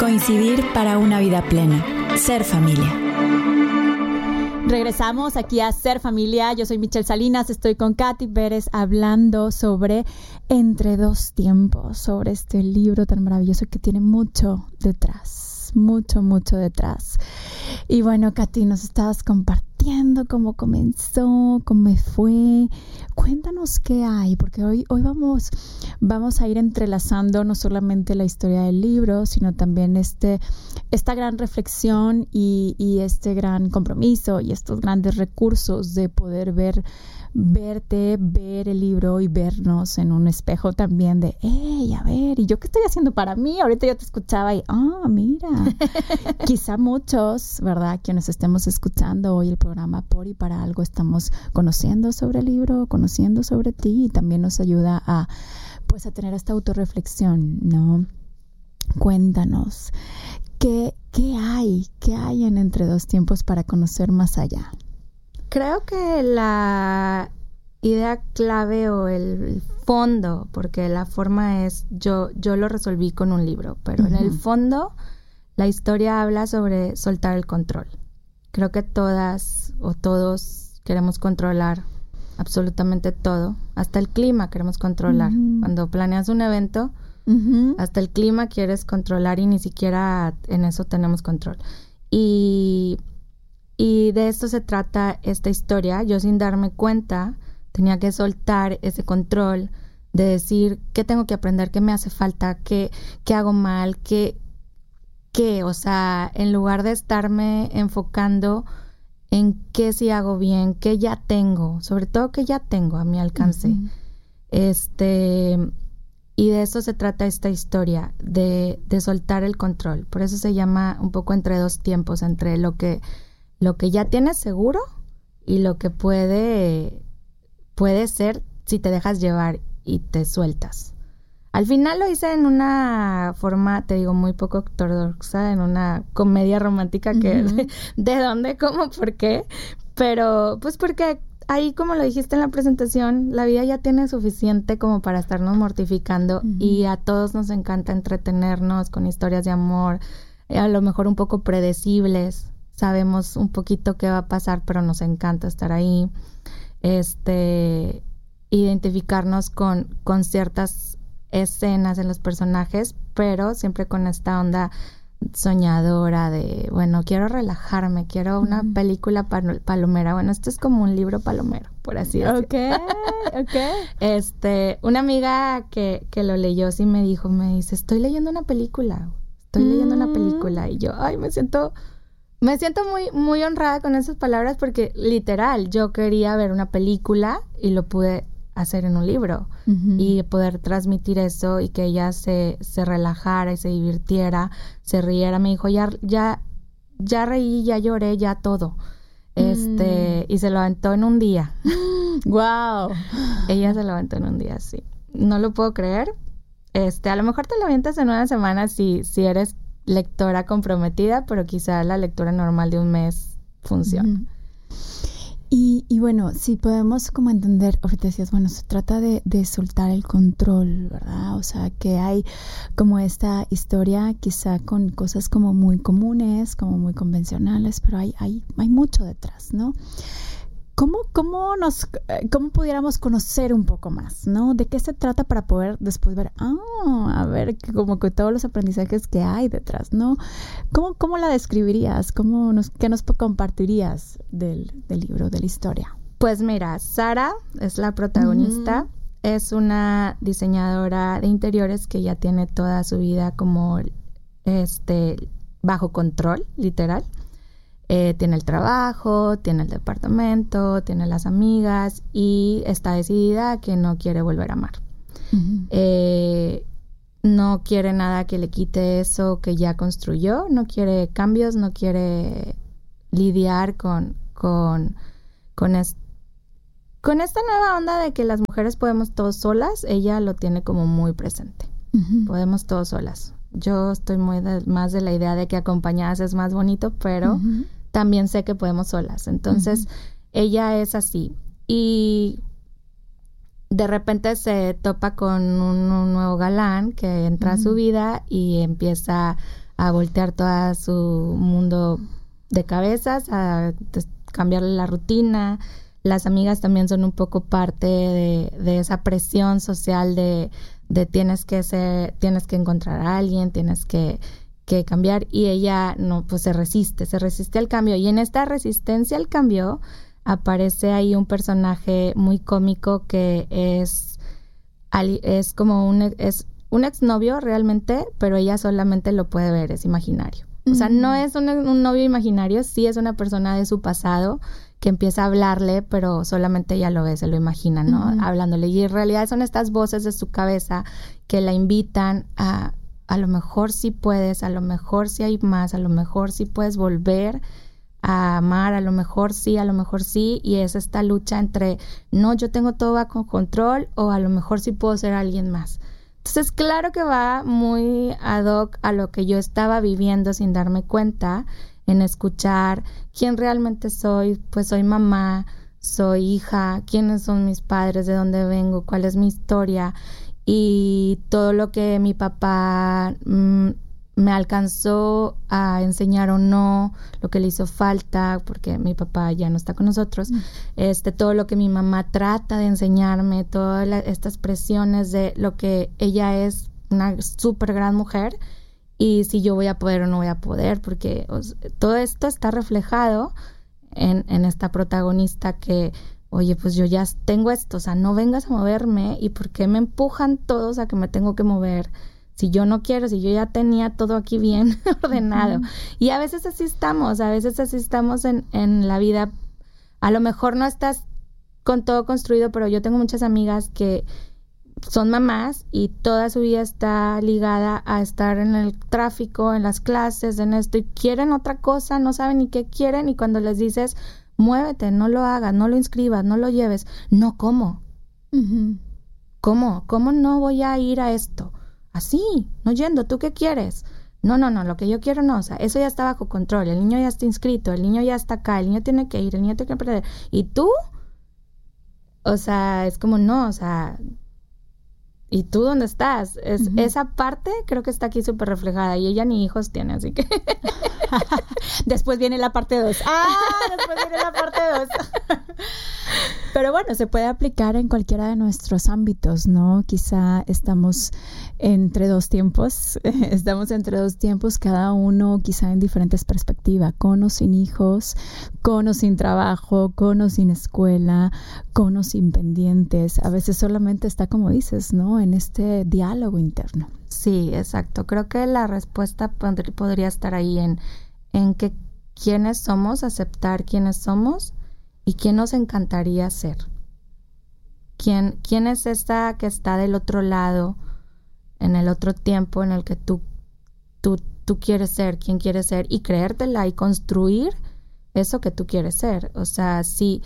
Coincidir para una vida plena. Ser familia. Regresamos aquí a Ser Familia. Yo soy Michelle Salinas, estoy con Katy Pérez hablando sobre Entre dos tiempos, sobre este libro tan maravilloso que tiene mucho detrás, mucho detrás. Y bueno, Katy, nos estabas compartiendo cómo comenzó, cómo fue. Cuéntanos qué hay, porque hoy vamos a ir entrelazando no solamente la historia del libro, sino también esta gran reflexión y este gran compromiso y estos grandes recursos de poder verte, ver el libro y vernos en un espejo también de, a ver, ¿y yo qué estoy haciendo para mí? Ahorita yo te escuchaba y, mira, quizá muchos, ¿verdad? Quienes estemos escuchando hoy el programa por y para algo estamos conociendo sobre el libro, conociendo sobre ti y también nos ayuda a tener esta autorreflexión, ¿no? Cuéntanos, ¿qué hay en Entre dos tiempos para conocer más allá? Creo que la idea clave o el fondo, porque la forma es, yo lo resolví con un libro, pero en el fondo la historia habla sobre soltar el control. Creo que todas o todos queremos controlar absolutamente todo, hasta el clima queremos controlar. Cuando planeas un evento, hasta el clima quieres controlar y ni siquiera en eso tenemos control. Y de esto se trata esta historia. Yo sin darme cuenta tenía que soltar ese control de decir qué tengo que aprender, qué me hace falta, qué hago mal, qué, o sea, en lugar de estarme enfocando en qué sí hago bien, qué ya tengo, sobre todo qué ya tengo a mi alcance. Y de eso se trata esta historia, de soltar el control. Por eso se llama un poco Entre dos tiempos, entre lo que ya tienes seguro y lo que puede ser si te dejas llevar y te sueltas. Al final lo hice en una forma, te digo, muy poco ortodoxa, en una comedia romántica que de dónde, cómo, por qué. Pero pues porque ahí, como lo dijiste en la presentación, la vida ya tiene suficiente como para estarnos mortificando y a todos nos encanta entretenernos con historias de amor, a lo mejor un poco predecibles. Sabemos un poquito qué va a pasar, pero nos encanta estar ahí. Identificarnos con ciertas escenas en los personajes, pero siempre con esta onda soñadora de, bueno, quiero relajarme, quiero una película palomera. Bueno, esto es como un libro palomero, por así decirlo. Okay. Una amiga que lo leyó sí me dice, estoy leyendo una película. Y yo, me siento muy, muy honrada con esas palabras porque literal, yo quería ver una película y lo pude hacer en un libro y poder transmitir eso y que ella se relajara y se divirtiera, se riera. Me dijo, ya reí, ya lloré, ya todo. Y se lo aventó en un día. ¡Wow! Ella se lo aventó en un día, sí. No lo puedo creer. A lo mejor te lo avientas en una semana si eres lectora comprometida, pero quizá la lectura normal de un mes funciona. Y bueno, si podemos como entender, ahorita decías, bueno, se trata de soltar el control, ¿verdad? O sea, que hay como esta historia quizá con cosas como muy comunes, como muy convencionales, pero hay mucho detrás, ¿no? ¿Cómo pudiéramos conocer un poco más, ¿no? ¿De qué se trata para poder después ver, a ver, como que todos los aprendizajes que hay detrás, ¿no? ¿Cómo la describirías? ¿Qué nos compartirías del libro, de la historia? Pues mira, Sara es la protagonista, es una diseñadora de interiores que ya tiene toda su vida como bajo control, literal. Tiene el trabajo, tiene el departamento, tiene las amigas y está decidida a que no quiere volver a amar. No quiere nada que le quite eso que ya construyó, no quiere cambios, no quiere lidiar con esta nueva onda de que las mujeres podemos todos solas. Ella lo tiene como muy presente. Podemos todos solas. Yo estoy más de la idea de que acompañadas es más bonito, pero también sé que podemos solas. Entonces, ella es así. Y de repente se topa con un nuevo galán que entra a su vida y empieza a voltear todo su mundo de cabezas, a cambiarle la rutina. Las amigas también son un poco parte de esa presión social de tienes que encontrar a alguien, tienes que cambiar, y ella no, pues se resiste al cambio, y en esta resistencia al cambio aparece ahí un personaje muy cómico que es como es un exnovio realmente, pero ella solamente lo puede ver, es imaginario. O sea, no es un novio imaginario, sí es una persona de su pasado que empieza a hablarle, pero solamente ella lo ve, se lo imagina, ¿no? Hablándole. Y en realidad son estas voces de su cabeza que la invitan a lo mejor sí puedes, a lo mejor sí hay más, a lo mejor sí puedes volver a amar, a lo mejor sí, y es esta lucha entre, no, yo tengo todo bajo control, o a lo mejor sí puedo ser alguien más. Entonces, claro que va muy ad hoc a lo que yo estaba viviendo sin darme cuenta, en escuchar quién realmente soy. Pues soy mamá, soy hija, quiénes son mis padres, de dónde vengo, cuál es mi historia, y todo lo que mi papá me alcanzó a enseñar o no, lo que le hizo falta, porque mi papá ya no está con nosotros, todo lo que mi mamá trata de enseñarme, todas estas presiones de lo que ella es, una súper gran mujer, y si yo voy a poder o no voy a poder, porque todo esto está reflejado en esta protagonista que, oye, pues yo ya tengo esto, o sea, no vengas a moverme, y ¿por qué me empujan todos a que me tengo que mover? Si yo no quiero, si yo ya tenía todo aquí bien ordenado. Y a veces así estamos en la vida. A lo mejor no estás con todo construido, pero yo tengo muchas amigas que son mamás y toda su vida está ligada a estar en el tráfico, en las clases, en esto, y quieren otra cosa, no saben ni qué quieren, y cuando les dices, muévete, no lo hagas, no lo inscribas, no lo lleves, no, ¿cómo? ¿Cómo no voy a ir a esto? Así, no yendo, ¿tú qué quieres? No, lo que yo quiero no, o sea, eso ya está bajo control, el niño ya está inscrito, el niño ya está acá, el niño tiene que ir, el niño tiene que aprender, ¿y tú? O sea, es como no, o sea, ¿y tú dónde estás? Esa parte creo que está aquí súper reflejada, y ella ni hijos tiene, así que... Después viene la parte 2. Después viene la parte 2. Pero bueno, se puede aplicar en cualquiera de nuestros ámbitos, ¿no? Quizá estamos entre dos tiempos, cada uno quizá en diferentes perspectivas, con o sin hijos, con o sin trabajo, con o sin escuela, con o sin pendientes. A veces solamente está, como dices, ¿no? En este diálogo interno. Sí, exacto. Creo que la respuesta podría estar ahí en que quiénes somos, aceptar quiénes somos y quién nos encantaría ser. ¿Quién es esta que está del otro lado, en el otro tiempo en el que tú quieres ser, quién quieres ser, y creértela y construir eso que tú quieres ser? O sea, si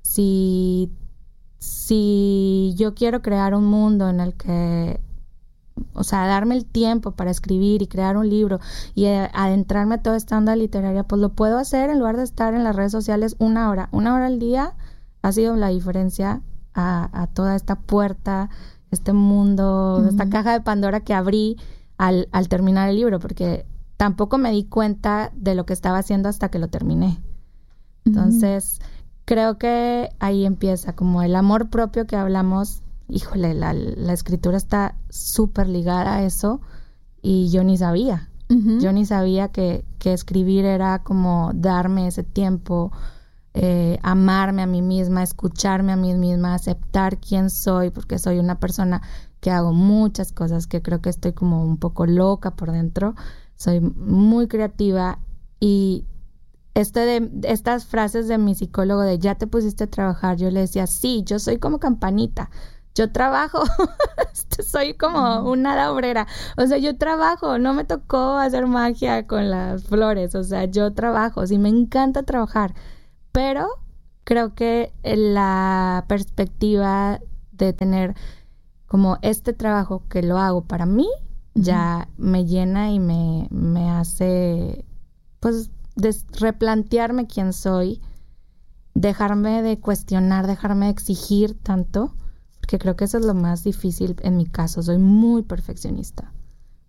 yo quiero crear un mundo en el que, o sea, darme el tiempo para escribir y crear un libro y adentrarme a toda esta onda literaria, pues lo puedo hacer en lugar de estar en las redes sociales una hora al día. Ha sido la diferencia a toda esta puerta, este mundo, esta caja de Pandora que abrí al terminar el libro, porque tampoco me di cuenta de lo que estaba haciendo hasta que lo terminé. Entonces, creo que ahí empieza como el amor propio que hablamos. Híjole, la escritura está súper ligada a eso, y yo ni sabía. Yo ni sabía que escribir era como darme ese tiempo, amarme a mí misma, escucharme a mí misma, aceptar quién soy, porque soy una persona que hago muchas cosas, que creo que estoy como un poco loca por dentro. Soy muy creativa, y estas frases de mi psicólogo de ya te pusiste a trabajar, yo le decía, sí, yo soy como campanita. Yo trabajo, soy como una hada obrera, o sea, yo trabajo, no me tocó hacer magia con las flores, o sea, yo trabajo, sí, me encanta trabajar, pero creo que la perspectiva de tener como este trabajo que lo hago para mí, ya me llena y me hace, pues, replantearme quién soy, dejarme de cuestionar, dejarme de exigir tanto, porque creo que eso es lo más difícil en mi caso. Soy muy perfeccionista,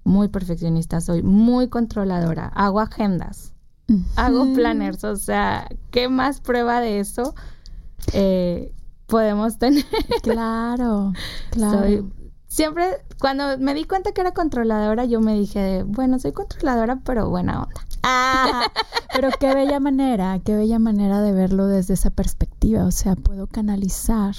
muy perfeccionista, soy muy controladora, hago agendas, hago planners, o sea, ¿qué más prueba de eso podemos tener? Claro. Siempre, cuando me di cuenta que era controladora, yo me dije, bueno, soy controladora, pero buena onda. Pero qué bella manera de verlo desde esa perspectiva. O sea, puedo canalizar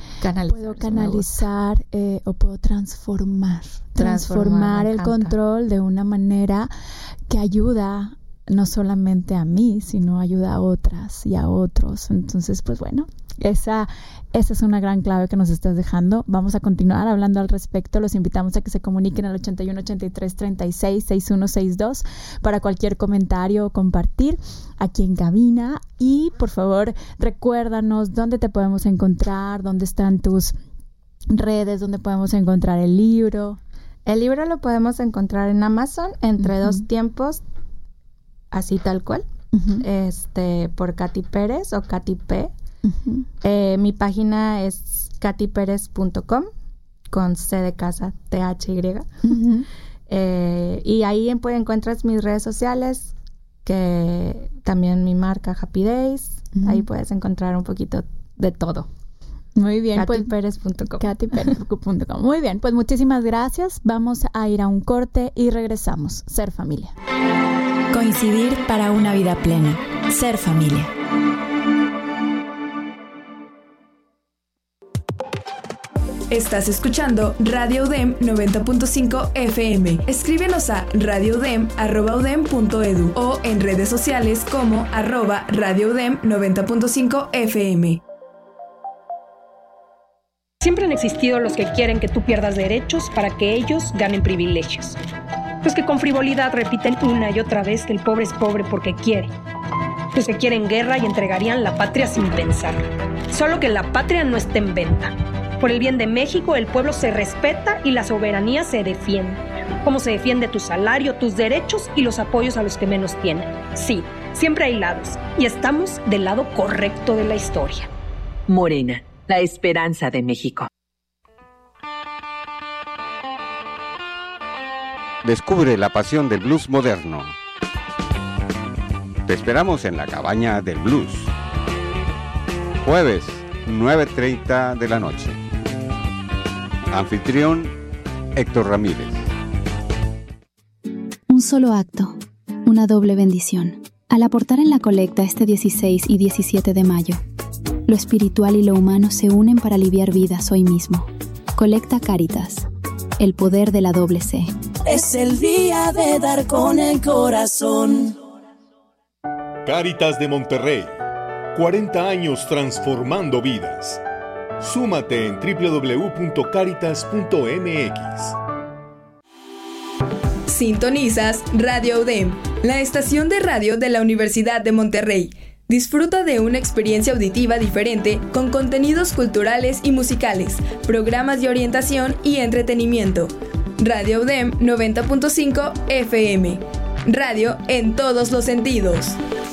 o puedo transformar el control de una manera que ayuda no solamente a mí, sino ayuda a otras y a otros. Entonces, pues bueno, esa es una gran clave que nos estás dejando. Vamos a continuar hablando al respecto. Los invitamos a que se comuniquen al 81 83 36 6162 para cualquier comentario o compartir aquí en cabina. Y por favor, recuérdanos dónde te podemos encontrar, dónde están tus redes, dónde podemos encontrar el libro. El libro lo podemos encontrar en Amazon, Entre dos tiempos, así tal cual, por Katy Pérez o Katy P. Mi página es katyperez.com con C de casa, THY. Y ahí encuentras mis redes sociales, que también mi marca Happy Days. Ahí puedes encontrar un poquito de todo. Muy bien, katyperez.com. katyperez.com. Muy bien, pues muchísimas gracias. Vamos a ir a un corte y regresamos. Ser familia. Coincidir para una vida plena. Ser familia. Estás escuchando Radio UDEM 90.5 FM. Escríbenos a radioudem@udem.edu o en redes sociales como @radioudem 90.5 FM. Siempre han existido los que quieren que tú pierdas derechos para que ellos ganen privilegios. Los que con frivolidad repiten una y otra vez que el pobre es pobre porque quiere. Los que quieren guerra y entregarían la patria sin pensar. Solo que la patria no esté en venta. Por el bien de México, el pueblo se respeta y la soberanía se defiende. Como se defiende tu salario, tus derechos y los apoyos a los que menos tienen. Sí, siempre hay lados y estamos del lado correcto de la historia. Morena, la esperanza de México. Descubre la pasión del blues moderno. Te esperamos en la Cabaña del Blues. Jueves, 9:30 de la noche. Anfitrión, Héctor Ramírez. Un solo acto, una doble bendición. Al aportar en la colecta este 16 y 17 de mayo, lo espiritual y lo humano se unen para aliviar vidas hoy mismo. Colecta Cáritas, el poder de la doble C. Es el día de dar con el corazón. Cáritas de Monterrey, 40 años transformando vidas. Súmate en www.caritas.mx. Sintonizas Radio UDEM, la estación de radio de la Universidad de Monterrey. Disfruta de una experiencia auditiva diferente con contenidos culturales y musicales, programas de orientación y entretenimiento. Radio UDEM 90.5 FM. Radio en todos los sentidos.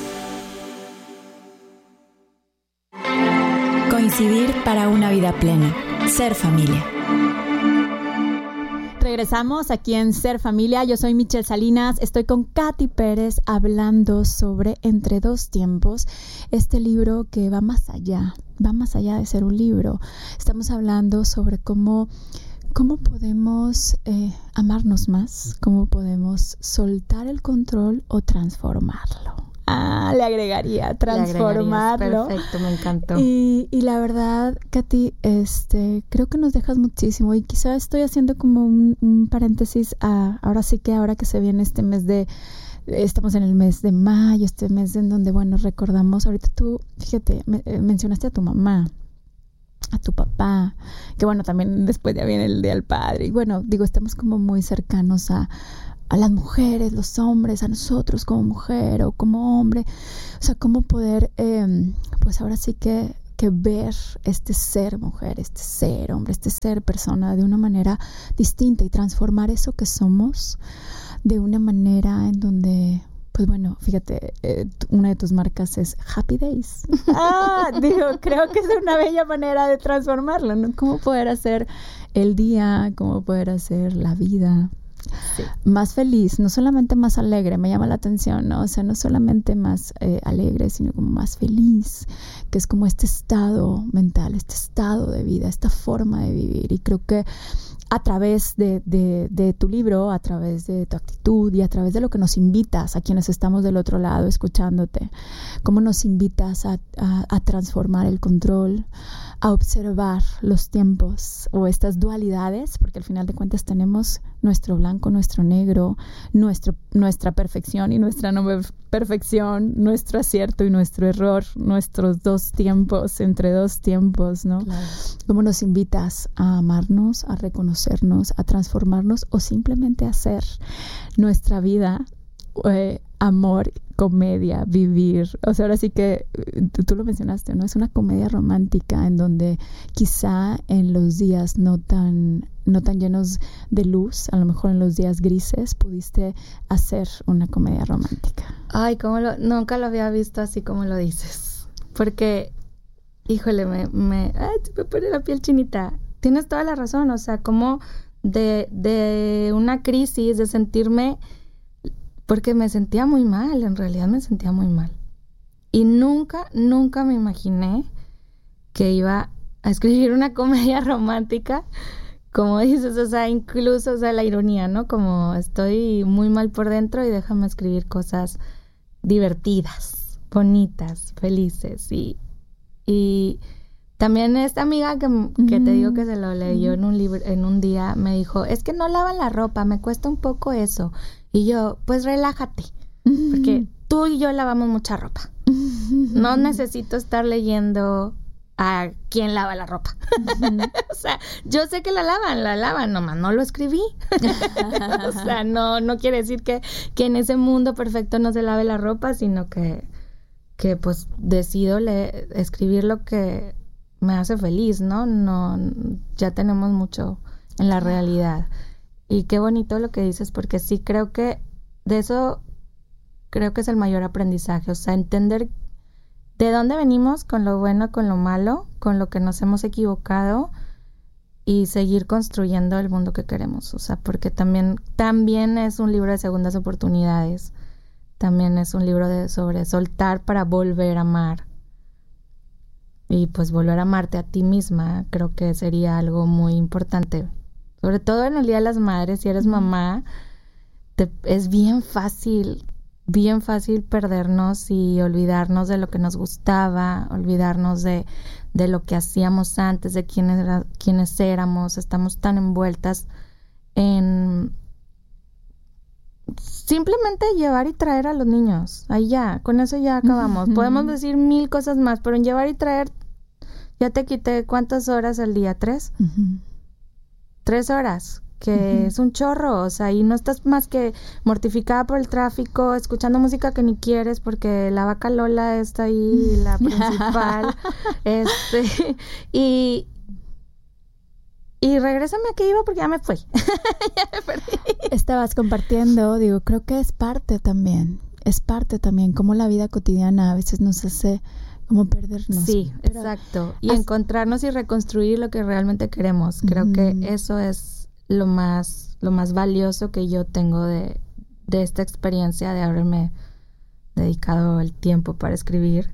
Coincidir para una vida plena. Ser familia. Regresamos aquí en Ser Familia. Yo soy Michelle Salinas. Estoy con Katy Pérez hablando sobre Entre dos tiempos. Este libro que va más allá de ser un libro. Estamos hablando sobre cómo podemos amarnos más, cómo podemos soltar el control o transformarlo. Le agregaría transformarlo. Perfecto, me encantó. Y la verdad, Katy, creo que nos dejas muchísimo y quizá estoy haciendo como un paréntesis ahora que se viene este mes estamos en el mes de mayo, este mes en donde, bueno, recordamos, ahorita tú, fíjate, mencionaste a tu mamá, a tu papá, que bueno, también después ya viene el Día del Padre, y bueno, digo, estamos como muy cercanos a las mujeres, los hombres, a nosotros como mujer o como hombre, o sea, cómo poder, pues ahora sí que ver este ser mujer, este ser hombre, este ser persona de una manera distinta y transformar eso que somos de una manera en donde, pues bueno, fíjate, una de tus marcas es Happy Days. Creo que es una bella manera de transformarlo, ¿no? Cómo poder hacer el día, cómo poder hacer la vida Sí. Más feliz, no solamente más alegre, me llama la atención, ¿no? O sea, no solamente más alegre, sino como más feliz, que es como este estado mental, este estado de vida, esta forma de vivir. Y creo que a través de tu libro, a través de tu actitud y a través de lo que nos invitas a quienes estamos del otro lado escuchándote, cómo nos invitas a transformar el control, a observar los tiempos o estas dualidades, porque al final de cuentas tenemos nuestro blanco, nuestro negro, nuestra perfección y nuestra no perfección, nuestro acierto y nuestro error, nuestros dos tiempos, entre dos tiempos, ¿no? Claro. ¿Cómo nos invitas a amarnos, a reconocernos, a transformarnos o simplemente a hacer nuestra vida amor, comedia, vivir? O sea, ahora sí que tú lo mencionaste, ¿no? Es una comedia romántica en donde quizá en los días no tan llenos de luz, a lo mejor en los días grises, pudiste hacer una comedia romántica. Ay, nunca lo había visto así como lo dices. Porque, híjole, se me pone la piel chinita. Tienes toda la razón, o sea, como de una crisis, de sentirme... Porque me sentía muy mal, en realidad me sentía muy mal. Y nunca me imaginé que iba a escribir una comedia romántica, como dices, o sea, incluso, o sea, la ironía, ¿no? Como estoy muy mal por dentro y déjame escribir cosas divertidas, bonitas, felices. Y también esta amiga que te digo que se lo leyó en un libro, en un día, me dijo, es que no lavan la ropa, me cuesta un poco eso. Y yo, pues relájate, porque tú y yo lavamos mucha ropa. No necesito estar leyendo a quién lava la ropa. O sea, yo sé que la lavan, nomás no lo escribí. O sea, no quiere decir que en ese mundo perfecto no se lave la ropa, sino que pues decido escribir lo que me hace feliz, ¿no? Ya tenemos mucho en la realidad. Y qué bonito lo que dices, porque sí creo que de eso creo que es el mayor aprendizaje. O sea, entender de dónde venimos, con lo bueno, con lo malo, con lo que nos hemos equivocado y seguir construyendo el mundo que queremos. O sea, porque también es un libro de segundas oportunidades. También es un libro sobre soltar para volver a amar. Y pues volver a amarte a ti misma, creo que sería algo muy importante. Sobre todo en el Día de las Madres, si eres mamá, es bien fácil perdernos y olvidarnos de lo que nos gustaba, olvidarnos de lo que hacíamos antes, de quiénes éramos. Estamos tan envueltas en simplemente llevar y traer a los niños. Ahí ya, con eso ya acabamos. Podemos decir 1000 cosas más, pero en llevar y traer ya te quité ¿cuántas horas al día? 3. 3 horas, que es un chorro, o sea, y no estás más que mortificada por el tráfico, escuchando música que ni quieres porque la vaca Lola está ahí, la principal, y regrésame a que iba porque ya me fui, ya me perdí. Estabas compartiendo, digo, creo que es parte también, como la vida cotidiana a veces nos hace como perdernos. Sí, exacto. Y encontrarnos y reconstruir lo que realmente queremos. Creo que eso es lo más valioso que yo tengo de esta experiencia de haberme dedicado el tiempo para escribir.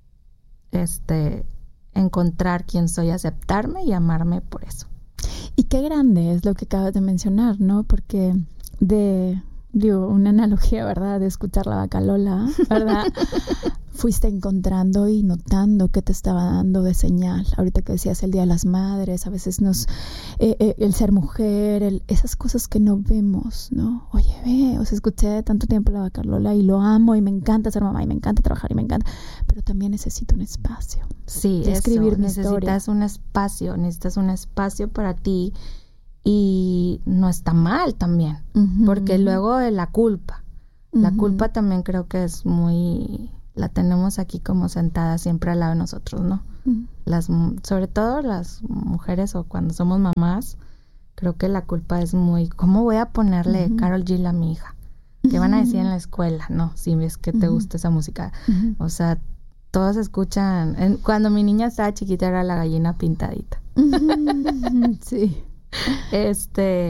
Encontrar quién soy, aceptarme y amarme por eso. Y qué grande es lo que acabas de mencionar, ¿no? Porque una analogía, ¿verdad? De escuchar la vaca Lola, ¿verdad? Fuiste encontrando y notando qué te estaba dando de señal. Ahorita que decías el Día de las Madres, a veces el ser mujer, esas cosas que no vemos, ¿no? Oye, escuché tanto tiempo la vaca Lola y lo amo y me encanta ser mamá y me encanta trabajar y me encanta, pero también necesito un espacio. Sí, escribir mi historia. Necesitas un espacio para ti. Y no está mal también, porque luego la culpa también creo que es la tenemos aquí como sentada siempre al lado de nosotros, ¿no? Sobre todo las mujeres o cuando somos mamás, creo que la culpa es ¿cómo voy a ponerle Karol G a mi hija? ¿Qué van a decir en la escuela? No, si ves que te gusta esa música. O sea, todos escuchan, cuando mi niña estaba chiquita era La Gallina Pintadita. Sí.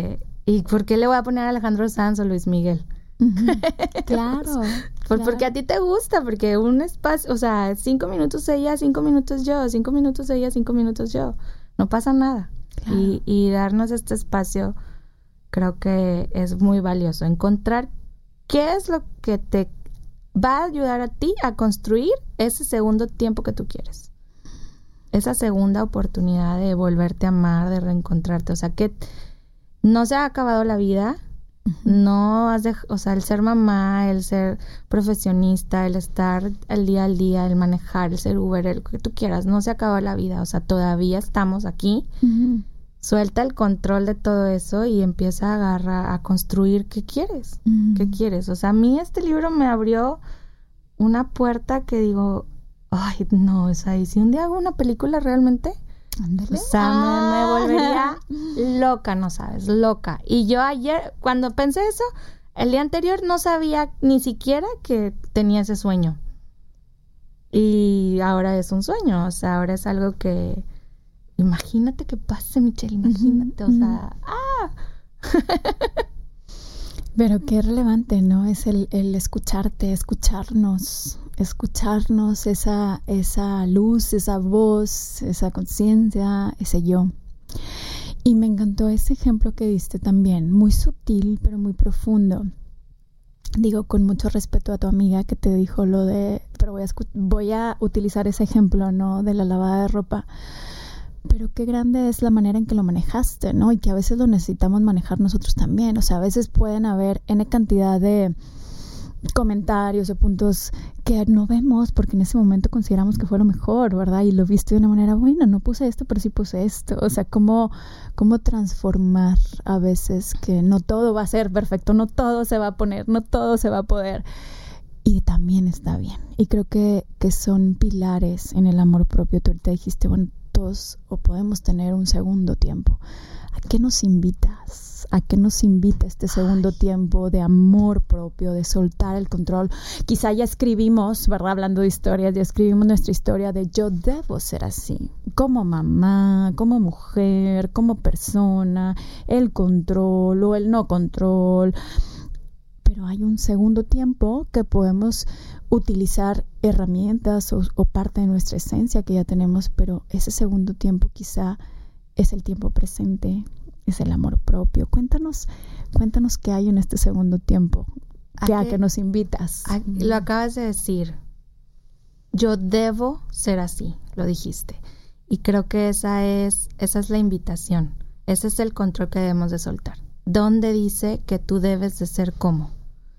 ¿Y por qué le voy a poner a Alejandro Sanz o Luis Miguel? Claro. Porque a ti te gusta, porque un espacio, o sea, 5 minutos ella, 5 minutos yo, 5 minutos ella, 5 minutos yo. No pasa nada. Claro. Y darnos este espacio creo que es muy valioso. Encontrar qué es lo que te va a ayudar a ti a construir ese segundo tiempo que tú quieres. Esa segunda oportunidad de volverte a amar, de reencontrarte. O sea, que no se ha acabado la vida. No has o sea, el ser mamá, el ser profesionista, el estar al día, el manejar, el ser Uber, el que tú quieras, no se acaba la vida, o sea, todavía estamos aquí. Suelta el control de todo eso y empieza a agarrar, a construir qué quieres, qué quieres. O sea, a mí este libro me abrió una puerta que digo, ay, no, o sea, y si un día hago una película realmente... Ándale. O sea, me volvería loca, no sabes, loca. Y yo ayer, cuando pensé eso, el día anterior no sabía ni siquiera que tenía ese sueño. Y ahora es un sueño, o sea, ahora es algo que... Imagínate que pase, Michelle, imagínate, o sea... ¡ah! Pero qué relevante, ¿no? Es el escucharte, escucharnos, esa luz, esa voz, esa conciencia, ese yo. Y me encantó ese ejemplo que diste también, muy sutil, pero muy profundo. Digo, con mucho respeto a tu amiga que te dijo lo de, pero voy a utilizar ese ejemplo, ¿no? De la lavada de ropa. Pero qué grande es la manera en que lo manejaste, ¿no? Y que a veces lo necesitamos manejar nosotros también. O sea, a veces pueden haber N cantidad de comentarios o puntos que no vemos porque en ese momento consideramos que fue lo mejor, ¿verdad? Y lo viste de una manera buena. No puse esto, pero sí puse esto. O sea, cómo transformar a veces que no todo va a ser perfecto, no todo se va a poner, no todo se va a poder. Y también está bien. Y creo que son pilares en el amor propio. Tú ahorita dijiste, bueno, todos o podemos tener un segundo tiempo. ¿A qué nos invitas? ¿A qué nos invita este segundo tiempo de amor propio, de soltar el control? Quizá ya escribimos, ¿verdad? Hablando de historias, ya escribimos nuestra historia de yo debo ser así. Como mamá, como mujer, como persona, el control o el no control. Pero hay un segundo tiempo que podemos utilizar herramientas o parte de nuestra esencia que ya tenemos, pero ese segundo tiempo quizá es el tiempo presente, es el amor propio. Cuéntanos qué hay en este segundo tiempo, a qué nos invitas. Lo acabas de decir, yo debo ser así, lo dijiste, y creo que esa es la invitación, ese es el control que debemos de soltar. ¿Dónde dice que tú debes de ser cómo?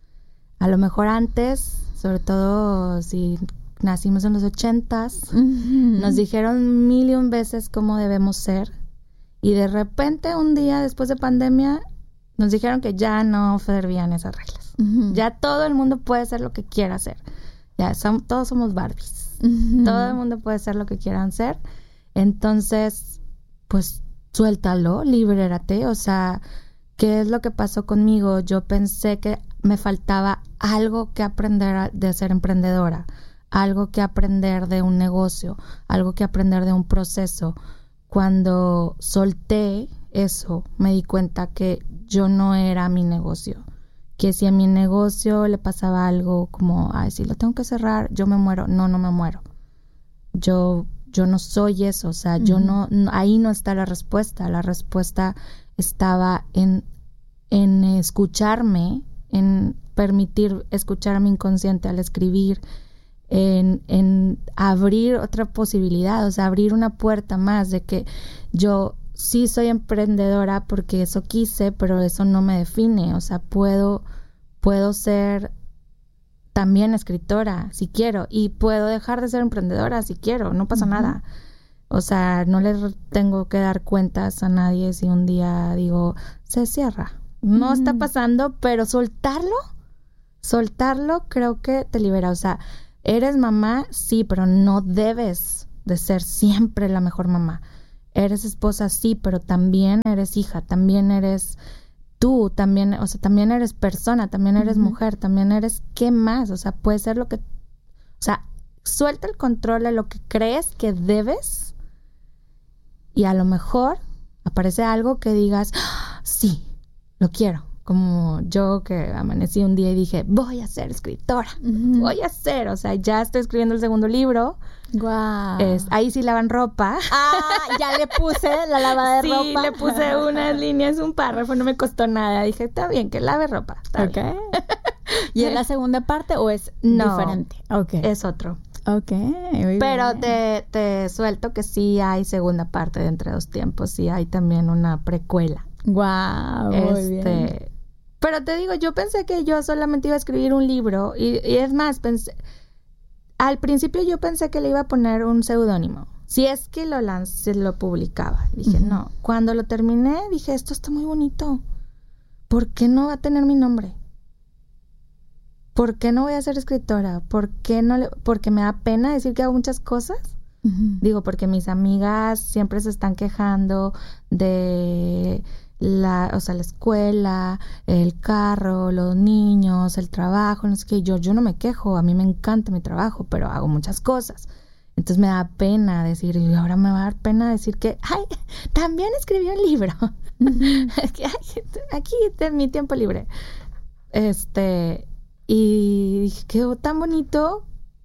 A lo mejor antes, sobre todo si nacimos en los 80s, nos dijeron 1,000,000 veces cómo debemos ser. Y de repente, un día después de pandemia, nos dijeron que ya no servían esas reglas. Ya todo el mundo puede ser lo que quiera hacer. Ya todos somos Barbies. Todo el mundo puede ser lo que quieran ser. Entonces, pues, suéltalo, libérate. O sea, ¿qué es lo que pasó conmigo? Yo pensé que me faltaba algo que aprender de ser emprendedora, algo que aprender de un negocio, algo que aprender de un proceso. Cuando solté eso, me di cuenta que yo no era mi negocio, que si a mi negocio le pasaba algo como, ay, si lo tengo que cerrar, yo me muero. No me muero. Yo no soy eso, o sea, yo no, ahí no está la respuesta. La respuesta estaba en escucharme, en permitir escuchar a mi inconsciente al escribir, en abrir otra posibilidad, o sea, abrir una puerta más de que yo sí soy emprendedora porque eso quise, pero eso no me define, o sea, puedo ser también escritora si quiero y puedo dejar de ser emprendedora si quiero, no pasa nada. O sea, no le tengo que dar cuentas a nadie si un día digo, se cierra. No está pasando, pero soltarlo creo que te libera. O sea, eres mamá, sí, pero no debes de ser siempre la mejor mamá. Eres esposa, sí, pero también eres hija, también eres tú, también, o sea, también eres persona, también eres mujer, también eres, ¿qué más? O sea, puede ser lo que, o sea, suelta el control de lo que crees que debes y a lo mejor aparece algo que digas, ¡ah! Sí, lo quiero. Como yo que amanecí un día y dije, voy a ser escritora, voy a ser, o sea, ya estoy escribiendo el segundo libro. Guau. Ahí sí lavan ropa. Ya le puse la lavada de ropa. Sí, le puse unas líneas, un párrafo, no me costó nada. Dije, está bien, que lave ropa. Bien. ¿Y es la segunda parte o es diferente? Okay. Es otro. Ok, muy Pero bien. te suelto que sí hay segunda parte de Entre Dos Tiempos, sí hay también una precuela. Guau, muy bien. Pero te digo, yo pensé que yo solamente iba a escribir un libro y es más, al principio yo pensé que le iba a poner un seudónimo. Si es que lo publicaba. Dije, no. Cuando lo terminé, dije, esto está muy bonito. ¿Por qué no va a tener mi nombre? ¿Por qué no voy a ser escritora? ¿Por qué no? Porque me da pena decir que hago muchas cosas. Digo, porque mis amigas siempre se están quejando de la escuela, el carro, los niños, el trabajo, no sé qué. Yo no me quejo, a mí me encanta mi trabajo, pero hago muchas cosas. Entonces me da pena decir, y ahora me va a dar pena decir que, ay, también escribí un libro. Aquí en mi tiempo libre. Y dije, quedó tan bonito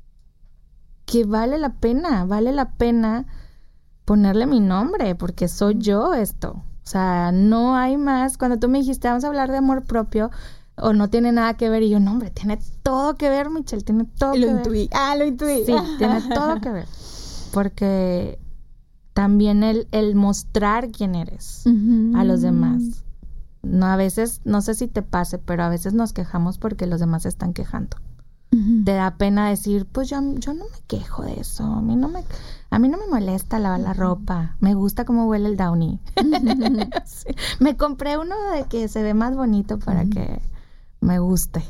que vale la pena ponerle mi nombre, porque soy yo esto. O sea, no hay más. Cuando tú me dijiste, vamos a hablar de amor propio, o no tiene nada que ver, y yo, no, hombre, tiene todo que ver, Michelle, tiene todo que ver. Lo intuí. Sí, tiene todo que ver. Porque también el mostrar quién eres a los demás. No, a veces, no sé si te pase, pero a veces nos quejamos porque los demás se están quejando. Te da pena decir, pues yo no me quejo de eso. A mí no me molesta lavar la ropa. Me gusta cómo huele el Downy. Sí. Me compré uno de que se ve más bonito para que me guste.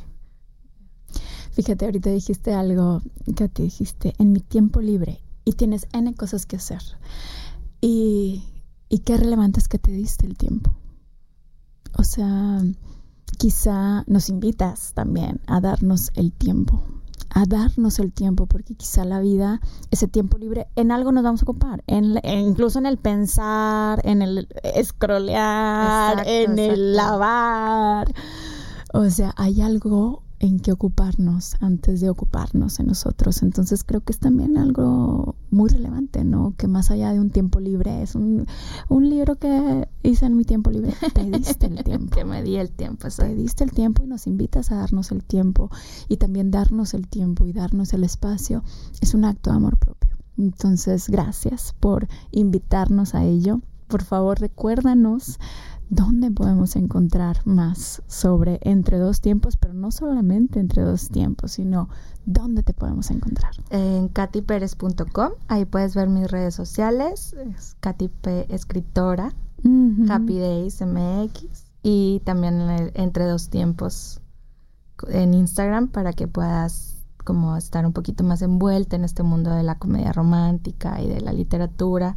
Fíjate, ahorita dijiste algo que te dijiste, en mi tiempo libre, y tienes N cosas que hacer. Y qué relevante es que te diste el tiempo. O sea, quizá nos invitas también a darnos el tiempo, porque quizá la vida, ese tiempo libre, en algo nos vamos a ocupar, incluso en el pensar, en el scrollear, en el lavar. O sea, hay algo en que ocuparnos antes de ocuparnos en nosotros. Entonces creo que es también algo muy relevante, ¿no? Que más allá de un tiempo libre, es un libro que hice en mi tiempo libre. Te diste el tiempo. Que me di el tiempo. Te diste el tiempo y nos invitas a darnos el tiempo. Y también darnos el tiempo y darnos el espacio es un acto de amor propio. Entonces, gracias por invitarnos a ello. Por favor, recuérdanos ¿dónde podemos encontrar más sobre Entre Dos Tiempos? Pero no solamente Entre Dos Tiempos, sino ¿dónde te podemos encontrar? En katyperez.com, ahí puedes ver mis redes sociales, es Katy P. Escritora, Happy Days MX, y también Entre Dos Tiempos en Instagram para que puedas como estar un poquito más envuelta en este mundo de la comedia romántica y de la literatura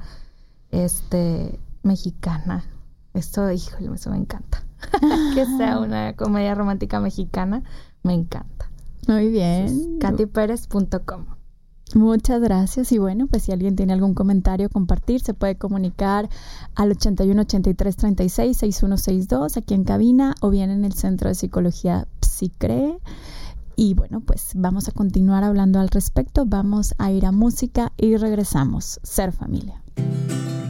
mexicana. Esto, híjole, eso me encanta. Que sea una comedia romántica mexicana, me encanta. Muy bien. katyperez.com. Muchas gracias. Y bueno, pues si alguien tiene algún comentario, compartir, se puede comunicar al 81 83 36 6162 aquí en cabina o bien en el Centro de Psicología Psicre. Y bueno, pues vamos a continuar hablando al respecto. Vamos a ir a música y regresamos. Ser familia.